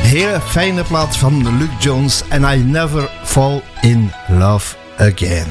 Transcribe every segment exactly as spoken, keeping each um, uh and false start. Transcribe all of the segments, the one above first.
hele fijne plaat van Luke Jones en I Never Fall in Love Again.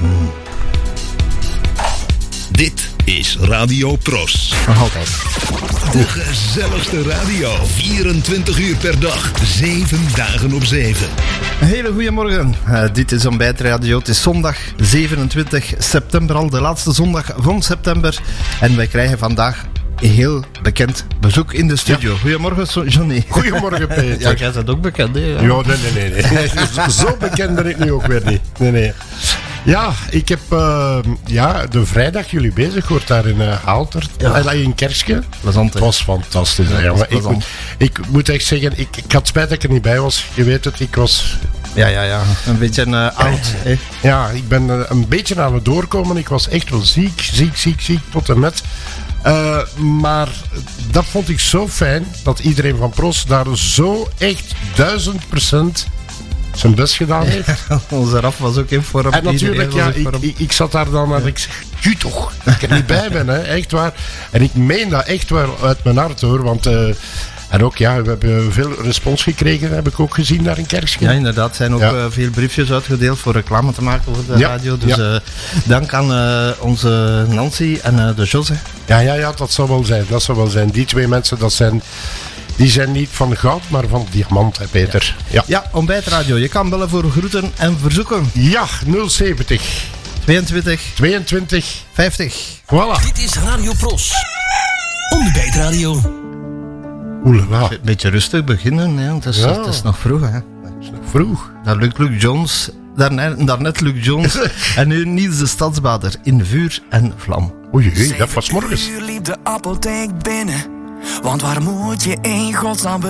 Dit is Radio Pros. Nog altijd. De gezelligste radio. vierentwintig uur per dag. zeven dagen op zeven. Een hele goede morgen. Uh, dit is Ontbijtradio. Het is zondag zevenentwintig september, al de laatste zondag van september. En wij krijgen vandaag een heel bekend bezoek in de studio. Ja. Goedemorgen, Johnny. Goedemorgen, Peter. Ja, jij bent ook bekend, hè? Ja, ja nee, nee, nee. nee. Zo bekend ben ik nu ook weer niet. Nee, nee. Ja, ik heb uh, ja, de vrijdag jullie bezig gehoord daar in uh, Aaltert. Ja. In Kerske. Plezant, hè? Het was fantastisch. Ja, was ik, moet, ik moet echt zeggen, ik, ik had spijt dat ik er niet bij was. Je weet het, ik was... Ja, ja, ja. Een beetje uh, oud. Hè? Ja, ik ben uh, een beetje aan het doorkomen. Ik was echt wel ziek, ziek, ziek, ziek, tot en met... Uh, maar dat vond ik zo fijn, dat iedereen van Pros daar zo echt duizend procent zijn best gedaan heeft. Onze Raf was ook in vorm. En natuurlijk, ja, ik, ik, ik zat daar dan en ik zeg, ju toch, dat ik er niet bij ben, hè, echt waar. En ik meen dat echt waar uit mijn hart, hoor, want... Uh, en ook, ja, we hebben veel respons gekregen, heb ik ook gezien daar in Kerske. Ja, inderdaad. Er zijn ook ja. uh, veel briefjes uitgedeeld voor reclame te maken voor de ja. radio. Dus ja. uh, dank aan uh, onze Nancy en uh, de Jos. Ja, ja, ja, dat zou wel zijn. Dat zou wel zijn. Die twee mensen, dat zijn... Die zijn niet van goud, maar van diamant, hè, Peter. Ja, ja. ja, Ontbijtradio. Je kan bellen voor groeten en verzoeken. Ja, nul zeventig. tweeëntwintig. tweeëntwintig. vijftig. Voilà. Dit is Radio Pros. Ontbijtradio. Oelala. Een beetje rustig beginnen, hè. Het, is, ja. het is nog vroeg, hè. Het is nog vroeg. Dat Luke, Luke Jones, daarnet, daarnet Luke Jones en nu Niels de Stadsbader in vuur en vlam. Oei, dat was morgens. Zeven uur liep de apotheek binnen, want waar moet je in godsnaam